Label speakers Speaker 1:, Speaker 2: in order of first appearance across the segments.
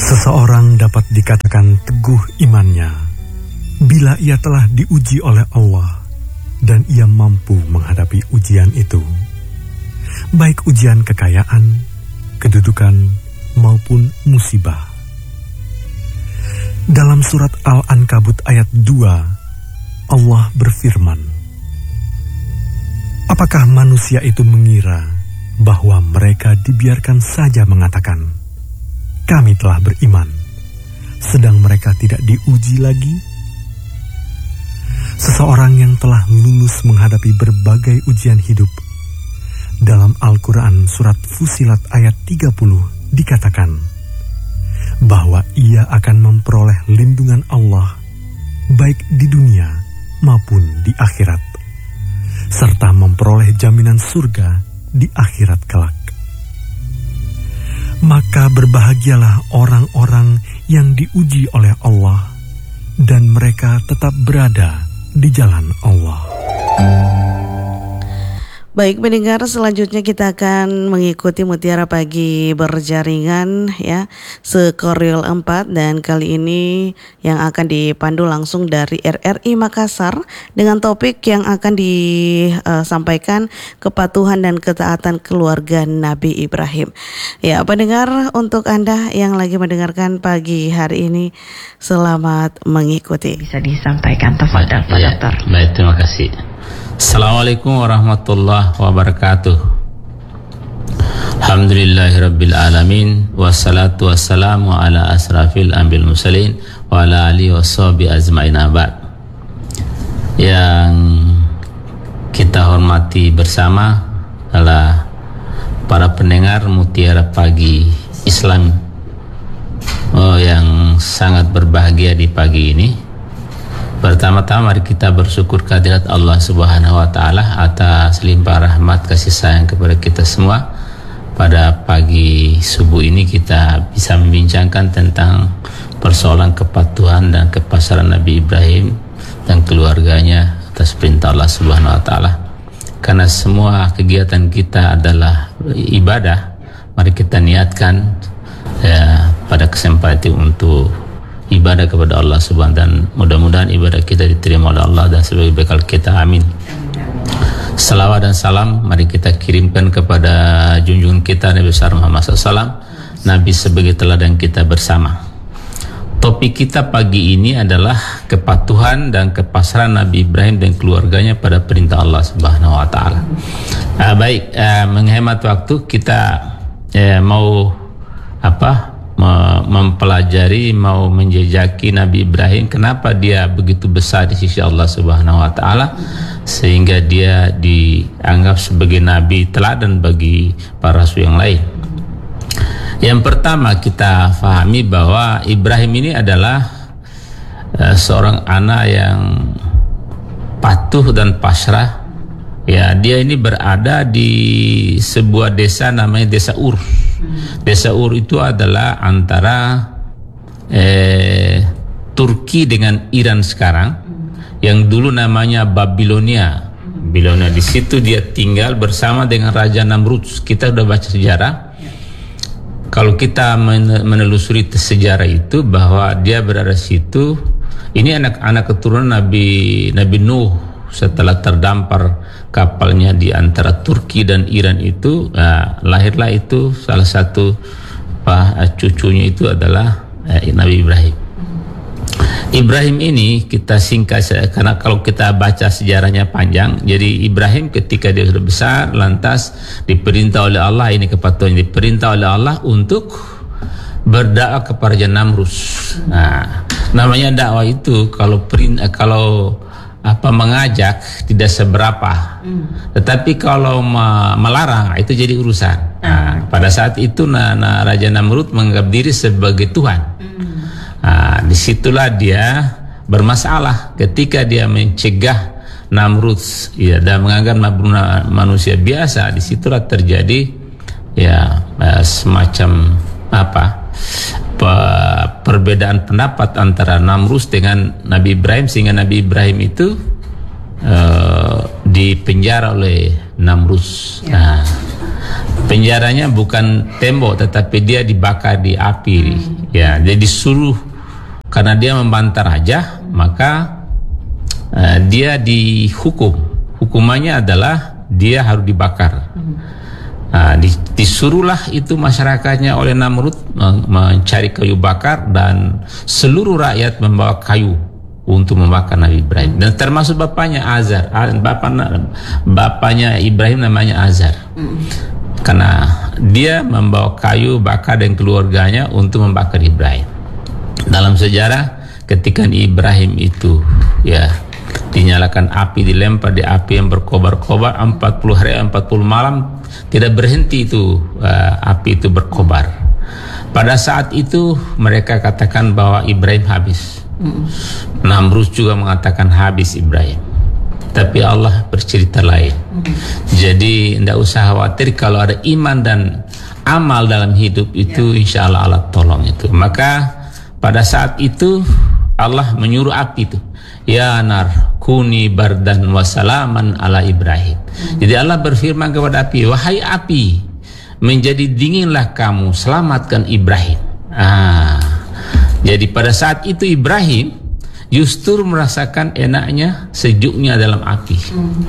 Speaker 1: Seseorang dapat dikatakan teguh imannya bila ia telah diuji oleh Allah dan ia mampu menghadapi ujian itu, baik ujian kekayaan, kedudukan, maupun musibah. Dalam surat Al-Ankabut ayat 2, Allah berfirman, "Apakah manusia itu mengira bahwa mereka dibiarkan saja mengatakan, 'Kami telah beriman,' sedang mereka tidak diuji lagi?" Seseorang yang telah lulus menghadapi berbagai ujian hidup, dalam Al-Quran surat Fusilat ayat 30 dikatakan bahwa ia akan memperoleh lindungan Allah baik di dunia maupun di akhirat, serta memperoleh jaminan surga di akhirat kelak. Maka berbahagialah orang-orang yang diuji oleh Allah dan mereka tetap berada di jalan Allah.
Speaker 2: Baik pendengar, selanjutnya kita akan mengikuti Mutiara Pagi Berjaringan ya, Sekoril 4, dan kali ini yang akan dipandu langsung dari RRI Makassar dengan topik yang akan disampaikan kepatuhan dan ketaatan keluarga Nabi Ibrahim. Ya pendengar, untuk Anda yang lagi mendengarkan pagi hari ini, selamat mengikuti. Bisa disampaikan tafadhol Pak Dokter.
Speaker 3: Baik, terima kasih. Assalamualaikum warahmatullahi wabarakatuh. Alhamdulillahirabbil alamin, wassalatu wassalamu ala asrafil anbiya'il mursalin wa ala alihi washabihi ajmain abad. Yang kita hormati bersama adalah para pendengar Mutiara Pagi Islam yang sangat berbahagia di pagi ini. Pertama-tama mari kita bersyukur kehadirat Allah Subhanahu wa taala atas limpah rahmat kasih sayang kepada kita semua. Pada pagi subuh ini kita bisa membincangkan tentang persoalan kepatuhan dan kepasrahan Nabi Ibrahim dan keluarganya atas perintah Allah Subhanahu wa taala. Karena semua kegiatan kita adalah ibadah, mari kita niatkan pada kesempatan itu untuk ibadah kepada Allah Subhanahu, dan mudah-mudahan ibadah kita diterima oleh Allah dan sebagai bekal kita, amin. Salawat dan salam mari kita kirimkan kepada junjungan kita Nabi besar Muhammad SAW, Nabi sebagai teladan kita bersama. Topik kita pagi ini adalah kepatuhan dan kepasrahan Nabi Ibrahim dan keluarganya pada perintah Allah Subhanahu wa taala. Menghemat waktu, kita mau mempelajari, mau menjejaki Nabi Ibrahim, kenapa dia begitu besar di sisi Allah Subhanahu wa taala sehingga dia dianggap sebagai nabi teladan bagi para rasul yang lain. Yang pertama kita fahami bahwa Ibrahim ini adalah seorang anak yang patuh dan pasrah. Ya, dia ini berada di sebuah desa namanya Desa Ur. Desa Ur itu adalah antara Turki dengan Iran sekarang, yang dulu namanya Babilonia. Di situ dia tinggal bersama dengan Raja Namrud. Kita sudah baca sejarah. Kalau kita menelusuri sejarah itu, bahwa dia berada di situ. Ini anak-anak keturunan Nabi Nuh. Setelah terdampar kapalnya di antara Turki dan Iran itu, lahirlah itu salah satu cucunya itu adalah Nabi Ibrahim. Ibrahim ini kita singkat karena kalau kita baca sejarahnya panjang. Jadi Ibrahim ketika dia sudah besar, lantas diperintah oleh Allah, ini kepatuhan, diperintah oleh Allah untuk berdakwah kepada Raja Namrud. Namanya dakwah itu kalau mengajak tidak seberapa, tetapi kalau melarang itu jadi urusan. Pada saat itu Raja Namrud menganggap diri sebagai Tuhan. Disitulah dia bermasalah ketika dia mencegah Namrud dan menganggap manusia biasa. Disitulah terjadi semacam perbedaan pendapat antara Namrud dengan Nabi Ibrahim, sehingga Nabi Ibrahim itu dipenjara oleh Namrud. Penjaranya bukan tembok, tetapi dia dibakar di api. Ya, dia disuruh karena dia membantah raja, maka dia dihukum. Hukumannya adalah dia harus dibakar. Disuruhlah itu masyarakatnya oleh Namrud mencari kayu bakar, dan seluruh rakyat membawa kayu untuk membakar Nabi Ibrahim, dan termasuk bapaknya Azar. Bapaknya Ibrahim namanya Azar, karena dia membawa kayu bakar dan keluarganya untuk membakar Ibrahim. Dalam sejarah, ketika Ibrahim itu dinyalakan api, dilempar di api yang berkobar-kobar 40 hari 40 malam, tidak berhenti itu api itu berkobar. Pada saat itu mereka katakan bahwa Ibrahim habis. Namrud juga mengatakan habis Ibrahim, tapi Allah bercerita lain. Jadi tidak usah khawatir, kalau ada iman dan amal dalam hidup itu, insya Allah Allah tolong itu. Maka pada saat itu Allah menyuruh api itu, ya nar kuni bardan wasalaman ala Ibrahim. Jadi Allah berfirman kepada api, wahai api, menjadi dinginlah kamu, selamatkan Ibrahim. Jadi pada saat itu Ibrahim justru merasakan enaknya, sejuknya dalam api.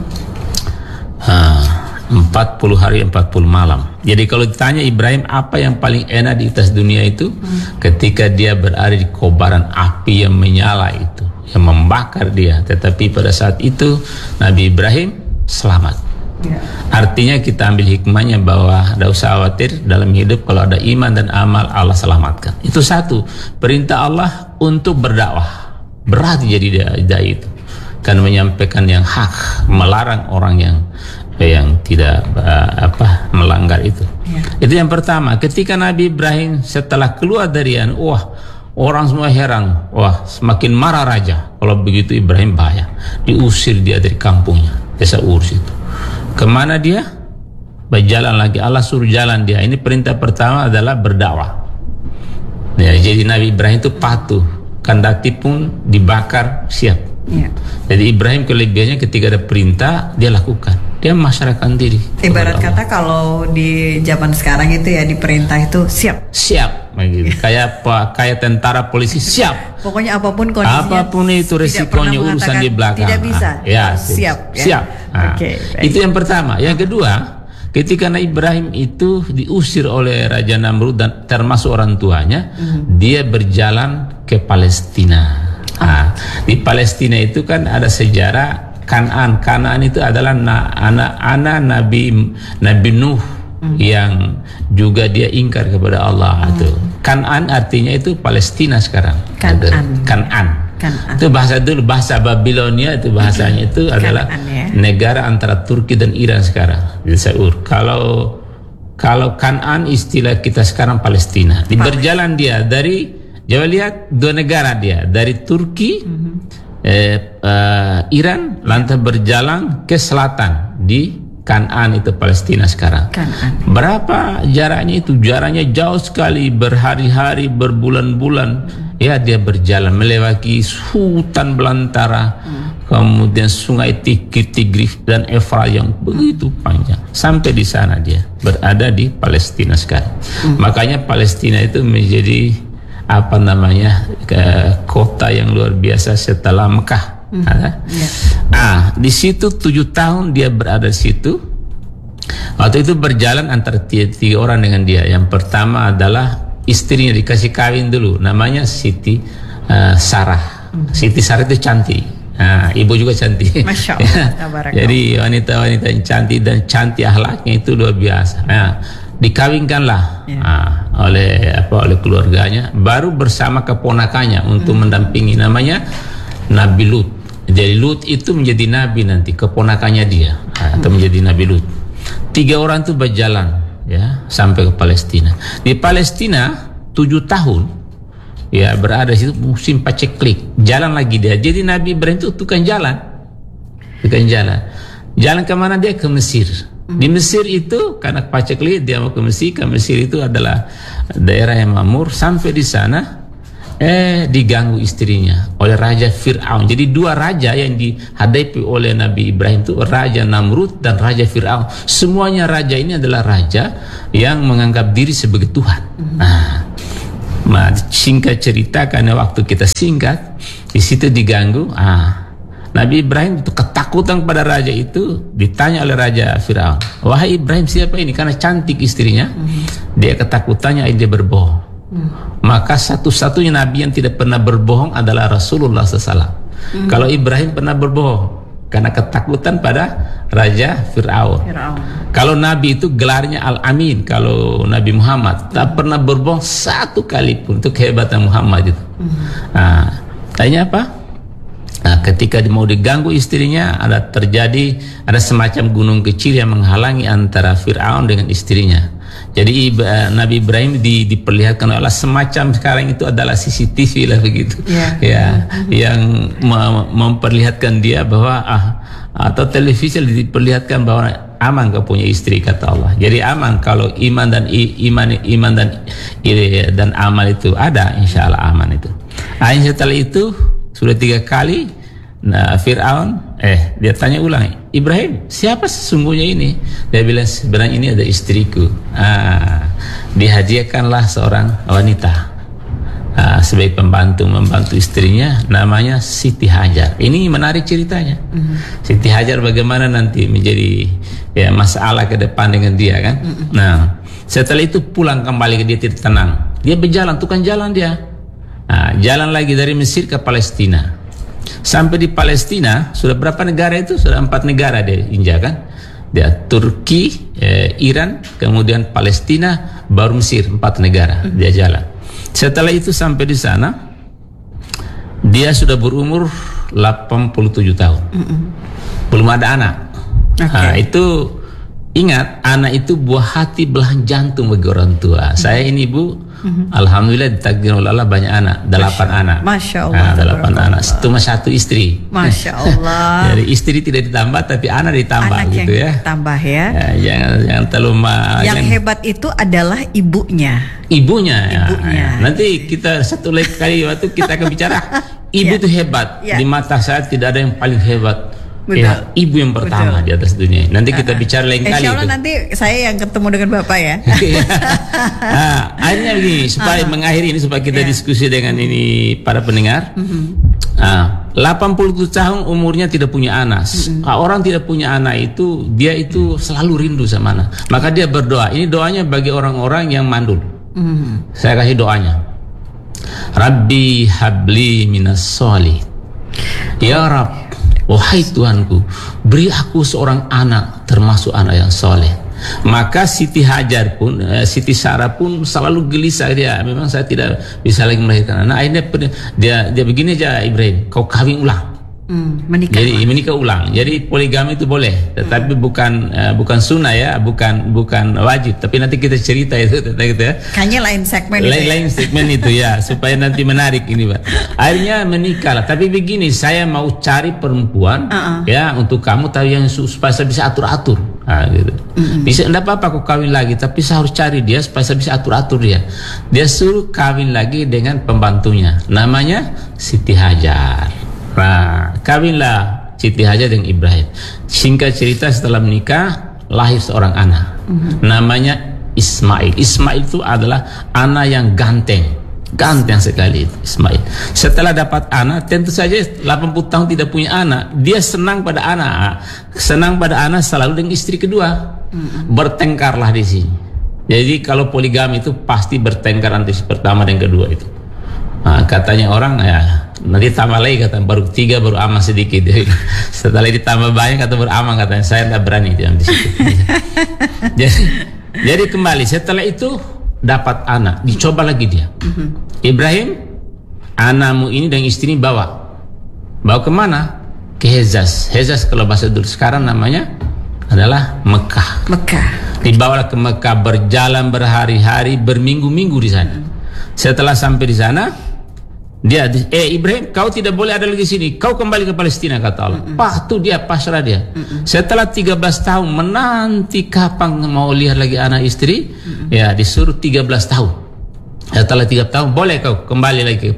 Speaker 3: 40 hari 40 malam. Jadi kalau ditanya Ibrahim apa yang paling enak di atas dunia itu, ketika dia berada di kobaran api yang menyala itu, yang membakar dia. Tetapi pada saat itu Nabi Ibrahim selamat. Artinya kita ambil hikmahnya bahwa tidak usah khawatir dalam hidup, kalau ada iman dan amal Allah selamatkan. Itu satu, perintah Allah untuk berdakwah. Berat jadi dai itu, kan menyampaikan yang hak, melarang orang yang tidak melanggar itu. Itu yang pertama. Ketika Nabi Ibrahim setelah keluar dari orang semua heran, semakin marah raja. Kalau begitu Ibrahim bahaya, diusir dia dari kampungnya, desa Urs itu. Kemana dia? Berjalan lagi, Allah suruh jalan dia. Ini perintah pertama adalah berdakwah. Jadi Nabi Ibrahim itu patuh, kendati pun dibakar siap. Jadi Ibrahim kelebihannya ketika ada perintah dia lakukan, dia memasyarakatkan diri.
Speaker 4: Ibarat kata kalau di zaman sekarang itu di perintah itu siap
Speaker 3: begitu. kayak tentara polisi siap.
Speaker 4: Pokoknya apapun kondisinya,
Speaker 3: apapun itu resikonya, urusan di belakang
Speaker 4: tidak bisa. Siap.
Speaker 3: Itu yang pertama. Yang kedua, ketika Nabi Ibrahim itu diusir oleh Raja Namrud dan termasuk orang tuanya, dia berjalan ke Palestina. Di Palestina itu kan ada sejarah Kan'an. Kan'an itu adalah anak-anak Nabi Nuh yang juga dia ingkar kepada Allah. Kan'an artinya itu Palestina sekarang. Kan'an. Itu bahasa dulu, bahasa Babilonia itu bahasanya itu adalah negara antara Turki dan Iran sekarang. Kalau Kan'an istilah kita sekarang Palestina. Berjalan dia dari, coba lihat dua negara dia, dari Turki, Iran, lantas berjalan ke selatan di Kan'an, itu Palestina sekarang. Berapa jaraknya itu? Jaraknya jauh sekali, berhari-hari, berbulan-bulan. Dia berjalan melewati hutan belantara, kemudian sungai Tigris dan Efrat yang begitu panjang. Sampai di sana dia berada di Palestina sekarang. Makanya Palestina itu menjadi kota yang luar biasa setelah Mekah. Di situ 7 tahun dia berada di situ. Waktu itu berjalan antara tiga orang dengan dia. Yang pertama adalah istrinya, dikasih kawin dulu, namanya Siti Sarah. Siti Sarah itu cantik. Ibu juga cantik.
Speaker 4: Masya Allah.
Speaker 3: Jadi wanita-wanita yang cantik dan cantik akhlaknya itu luar biasa. Dikawinkanlah oleh keluarganya, baru bersama keponakannya untuk mendampingi, namanya Nabi Lut. Jadi Lut itu menjadi nabi nanti, keponakannya dia atau menjadi Nabi Lut. 3 orang itu berjalan sampai ke Palestina. Di Palestina 7 tahun berada di situ, musim paceklik. Jalan lagi dia. Jadi Nabi Ibrahim itu tukang jalan. Jalan kemana dia? Ke Mesir. Di Mesir itu karena paceklik dia mau ke Mesir. Ke Mesir itu adalah daerah yang makmur. Sampai di sana diganggu istrinya oleh Raja Fir'aun. Jadi dua raja yang dihadapi oleh Nabi Ibrahim itu Raja Namrud dan Raja Fir'aun. Semuanya raja ini adalah raja yang menganggap diri sebagai Tuhan. Nah, singkat cerita karena waktu kita singkat, di situ diganggu. Nabi Ibrahim itu ketakutan pada raja itu, ditanya oleh Raja Fir'aun, wahai Ibrahim, siapa ini? Karena cantik istrinya, dia ketakutannya dia berbohong. Maka satu-satunya Nabi yang tidak pernah berbohong adalah Rasulullah SAW. Kalau Ibrahim pernah berbohong karena ketakutan pada Raja Fir'aun. Kalau Nabi itu gelarnya Al-Amin. Kalau Nabi Muhammad tak pernah berbohong satu kali pun. Itu kehebatan Muhammad itu. Tanya apa? Ketika mau diganggu istrinya, ada semacam gunung kecil yang menghalangi antara Fir'aun dengan istrinya. Jadi Nabi Ibrahim diperlihatkan oleh semacam sekarang itu adalah CCTV lah begitu, yang memperlihatkan dia bahwa atau televisi diperlihatkan bahwa aman kau punya istri, kata Allah. Jadi aman kalau iman dan amal itu ada, insya Allah aman itu. Setelah itu sudah 3 kali, Fir'aun dia tanya ulang, Ibrahim, siapa sesungguhnya ini? Dia bilang, sebenarnya ini ada istriku. Dihadiahkanlah seorang wanita sebagai membantu istrinya, namanya Siti Hajar. Ini menarik ceritanya. Siti Hajar bagaimana nanti menjadi masalah ke depan dengan dia kan. Nah, setelah itu pulang kembali ke dia tidak tenang. Dia berjalan, tukang jalan dia. Jalan lagi dari Mesir ke Palestina. Sampai di Palestina sudah berapa negara itu? Sudah 4 negara dia injakan. Dia Turki, Iran, kemudian Palestina, baru Mesir, 4 negara dia jalan. Setelah itu sampai di sana dia sudah berumur 87 tahun. Belum ada anak. Itu ingat, anak itu buah hati belahan jantung bagi orang tua. Saya ini Bu, alhamdulillah ditakdir oleh Allah banyak anak, 8 anak.
Speaker 4: Masya Allah.
Speaker 3: 8 anak. Cuma 1 istri.
Speaker 4: Masya Allah.
Speaker 3: Jadi istri tidak ditambah, tapi anak ditambah, anak gitu ya.
Speaker 4: Tambah ya.
Speaker 3: Jangan terlalu
Speaker 4: yang hebat itu adalah ibunya.
Speaker 3: Ibunya. Nanti kita satu kali waktu kita akan bicara. Ibu itu hebat. Di mata saya tidak ada yang paling hebat. Ibu yang pertama di atas dunia. Nanti kita bicara lain kali.
Speaker 4: Insya Allah nanti saya yang ketemu dengan Bapak ya.
Speaker 3: Akhirnya begini, supaya mengakhiri ini, supaya kita diskusi dengan ini para pendengar. 87 tahun umurnya tidak punya anak. Orang tidak punya anak itu, dia itu selalu rindu sama anak. Maka dia berdoa. Ini doanya bagi orang-orang yang mandul. Saya kasih doanya. Rabbi habli minas sholih. Ya Rabb, wahai Tuhanku, beri aku seorang anak termasuk anak yang soleh. Maka Siti Hajar pun, Siti Sarah pun selalu gelisah dia. Memang saya tidak bisa lagi melahirkan anak. Akhirnya dia begini aja, Ibrahim, kau kawin ulang. Menikah ulang. Jadi poligami itu boleh, tetapi bukan sunnah ya, bukan wajib. Tapi nanti kita cerita itu gitu ya.
Speaker 4: Kayaknya lain segmen
Speaker 3: itu ya, supaya nanti menarik ini, Pak. Akhirnya menikahlah. Tapi begini, saya mau cari perempuan ya untuk kamu, tahu yang supaya saya bisa atur-atur. Gitu. Bisa enggak apa-apa aku kawin lagi, tapi saya harus cari dia supaya saya bisa atur-atur dia. Dia suruh kawin lagi dengan pembantunya, namanya Siti Hajar. Nah, kawinlah Siti Hajar dengan Ibrahim. Singkat cerita, setelah menikah lahir seorang anak, namanya Ismail. Ismail itu adalah anak yang ganteng sekali itu, Ismail. Setelah dapat anak, tentu saja 80 tahun tidak punya anak, dia senang pada anak selalu dengan istri kedua. Bertengkarlah di sini. Jadi kalau poligami itu pasti bertengkar antara pertama dan kedua itu. Katanya orang nanti tambah lagi, kata baru 3 baru aman sedikit. Setelah ditambah banyak kata baru aman, katanya saya tidak berani di situ. jadi kembali setelah itu dapat anak, dicoba lagi dia. Ibrahim, anakmu ini dan istri bawa kemana? Ke Hejaz. Hejaz kalau bahasa dulu sekarang namanya adalah Mekah. Dibawa ke Mekah, berjalan berhari-hari, berminggu-minggu di sana. Setelah sampai di sana, dia Ibrahim, kau tidak boleh ada lagi sini, kau kembali ke Palestina, kata Allah. Pasrah dia. Setelah 13 tahun menanti kapan mau lihat lagi anak istri, ya disuruh 13 tahun. Setelah 3 tahun boleh kau kembali lagi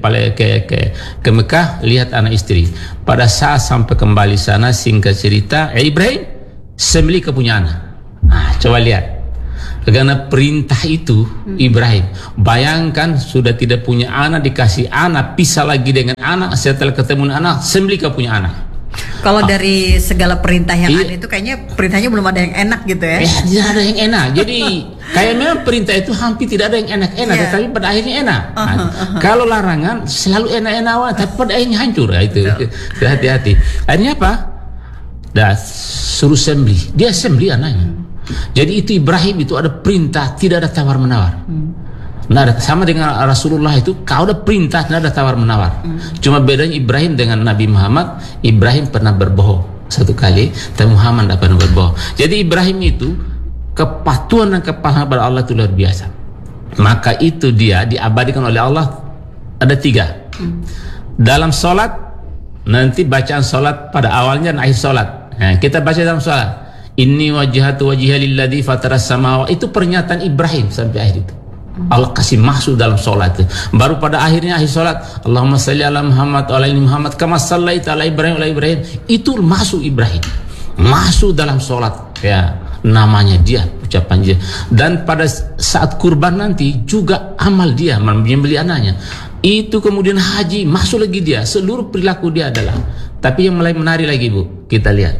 Speaker 3: ke Mekah, lihat anak istri. Pada saat sampai kembali sana, singkat cerita, Ibrahim sembelih kau punya anak. Nah, coba lihat. Karena perintah itu Ibrahim, bayangkan sudah tidak punya anak, dikasih anak, pisah lagi dengan anak, setelah ketemu anak, sembelih kau punya anak.
Speaker 4: Kalau dari segala perintah yang ada itu kayaknya perintahnya belum ada yang enak gitu ya.
Speaker 3: Tidak ada yang enak. Jadi kayak memang perintah itu hampir tidak ada yang enak-enak, tapi pada akhirnya enak. Kalau larangan selalu enak-enak, tapi pada akhirnya hancur. Itu hati-hati. Akhirnya apa? Dah suruh sembelih. Dia sembelih anaknya. Jadi itu Ibrahim itu ada perintah, tidak ada tawar-menawar. Nah, sama dengan Rasulullah itu, kau ada perintah, tidak ada tawar-menawar. Cuma bedanya Ibrahim dengan Nabi Muhammad, Ibrahim pernah berbohong 1 kali, tapi Muhammad tidak pernah berbohong. Jadi Ibrahim itu kepatuhan dan kepahaman pada Allah itu luar biasa. Maka itu dia diabadikan oleh Allah ada 3. Dalam sholat, nanti bacaan sholat pada awalnya dan akhir sholat. Nah, kita baca dalam sholat, Inni wajhatu wajhiya lilladzi fataras samawati, itu pernyataan Ibrahim sampai akhir itu. Allah kasih masuk dalam sholat. Baru pada akhirnya akhir sholat, Allahumma salli ala Muhammad wa ala ali Muhammad kama sallaita ala Ibrahim wa ala Ibrahim. Itu masuk Ibrahim, masuk dalam sholat. Ya, namanya dia, ucapan dia. Dan pada saat kurban nanti juga amal dia menyembelih anaknya. Itu kemudian haji, masuk lagi dia. Seluruh perilaku dia adalah. Tapi yang mulai menarik lagi, Bu, kita lihat.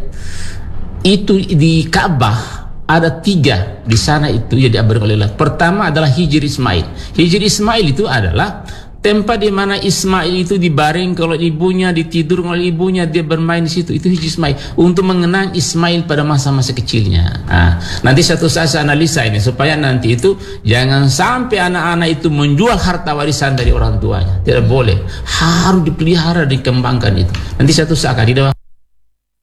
Speaker 3: Itu di Ka'bah ada 3 di sana itu ya diabadikan oleh Allah. Pertama adalah Hijr Ismail. Hijr Ismail itu adalah tempat di mana Ismail itu dibaring kalau ibunya, ditidur oleh ibunya, dia bermain di situ. Itu Hijr Ismail untuk mengenang Ismail pada masa-masa kecilnya. Nah, nanti satu saat saya analisa ini supaya nanti itu jangan sampai anak-anak itu menjual harta warisan dari orang tuanya. Tidak boleh. Harus dipelihara, dikembangkan itu. Nanti satu saat di